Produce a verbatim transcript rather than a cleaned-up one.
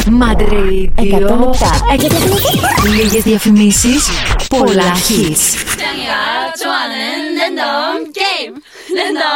Mad Radio εκατόν επτά. Λίγες διαφημίσεις, πολλά hits. 짱이가 좋아하는 랜덤 게임 랜덤